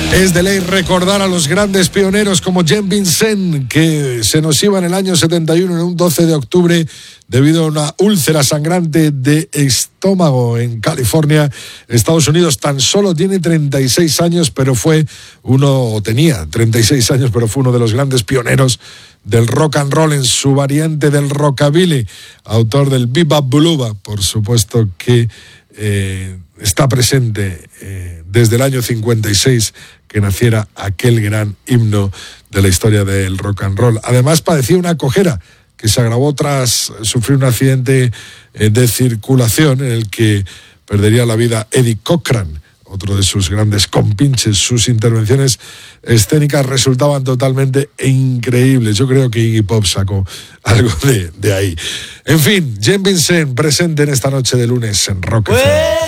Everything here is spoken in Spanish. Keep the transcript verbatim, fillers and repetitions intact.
Es de ley recordar a los grandes pioneros como Jean Vincent, que se nos iba en el año setenta y uno, en un doce de octubre, debido a una úlcera sangrante de estómago en California, Estados Unidos. Tan solo tiene treinta y seis años, pero fue uno, o tenía treinta y seis años, pero fue uno de los grandes pioneros del rock and roll en su variante del rockabilly, autor del Bebop Blues, por supuesto que eh, está presente eh, desde el año cincuenta y seis, que naciera aquel gran himno de la historia del rock and roll. Además, padecía una cojera que se agravó tras sufrir un accidente de circulación en el que perdería la vida Eddie Cochran, otro de sus grandes compinches. Sus intervenciones escénicas resultaban totalmente increíbles. Yo creo que Iggy Pop sacó algo de, de ahí. En fin, Jean Vincent presente en esta noche de lunes en Rock F M.